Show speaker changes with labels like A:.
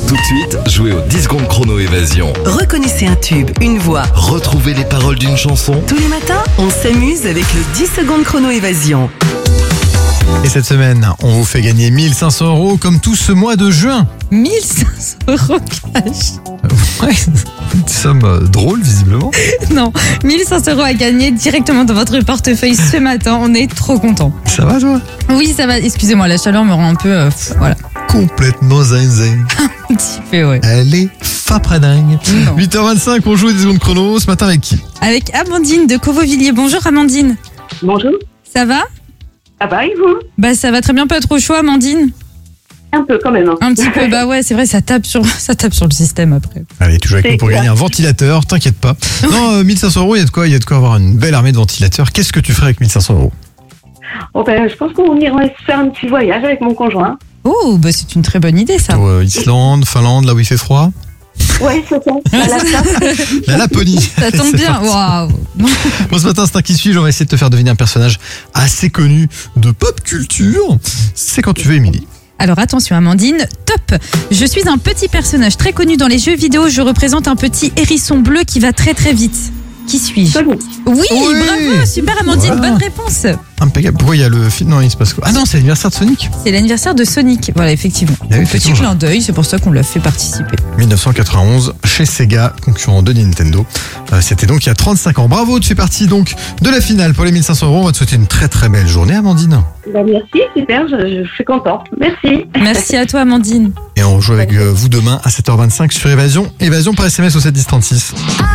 A: Tout de suite, jouez au 10 secondes chrono évasion.
B: Reconnaissez un tube, une voix.
A: Retrouvez les paroles d'une chanson.
B: Tous les matins, on s'amuse avec le 10 secondes chrono évasion.
C: Et cette semaine, on vous fait gagner 1500 € comme tout ce mois de juin.
D: 1500 € cash.
C: Ouais, une somme drôle visiblement.
D: Non, 1500 € à gagner directement dans votre portefeuille ce matin. On est trop contents.
C: Ça va toi?
D: Oui, ça va. Excusez-moi, la chaleur me rend un peu... voilà.
C: Complètement zinzin.
D: Un petit peu, ouais.
C: Elle est fapradingue.
D: Non.
C: 8h25, on joue 10 secondes chrono. Ce matin avec qui?
D: Avec Amandine de Covovilliers. Bonjour Amandine.
E: Bonjour,
D: Ça va?
E: ça va et vous?
D: Bah ça va très bien, pas trop chaud Amandine?
E: Un peu quand même. Hein.
D: Un petit peu, bah ouais, c'est vrai, ça tape sur le système après.
C: Allez, toujours avec
E: C'est
C: nous pour
E: clair.
C: gagner un ventilateur, t'inquiète pas. Non, 1500 €, il y a de quoi avoir une belle armée de ventilateurs. Qu'est-ce que tu ferais avec 1500 €?
E: Oh ben, je pense qu'on irait se faire un petit voyage avec mon conjoint.
D: Oh, bah c'est une très bonne idée ça.
C: Pour Islande, Finlande, là où il fait froid.
E: Ouais, c'est ça. À la place.
C: La Laponie.
D: Ça tombe
C: C'est
D: bien,
C: parti.
D: waouh.
C: Bon, ce matin, c'est un qui suis-je. On va essayer de te faire deviner un personnage assez connu de pop culture. C'est quand tu veux, Émilie.
D: Alors attention Amandine, top. Je suis un petit personnage très connu dans les jeux vidéo. Je représente un petit hérisson bleu qui va très très vite. Qui suis-je?
E: Sonic.
D: Oui,
C: Oui.
D: bravo, super Amandine,
C: Voilà.
D: bonne réponse.
C: Impeccable. Pourquoi il y a le film? Non, il se passe quoi? Ah non, c'est l'anniversaire de Sonic.
D: C'est l'anniversaire de Sonic, voilà effectivement.
C: Ah oui,
D: Petit
C: effectivement.
D: clin d'œil, c'est pour ça qu'on l'a fait participer.
C: 1991, chez Sega, concurrent de Nintendo. C'était donc il y a 35 ans. Bravo, tu fais partie donc de la finale pour les 1500 €. On va te souhaiter une très très belle journée, Amandine.
E: Ben, merci, super, je suis contente. Merci.
D: Merci à toi Amandine.
C: Et on joue avec vous demain à 7h25 sur Évasion. Évasion par SMS au 71036.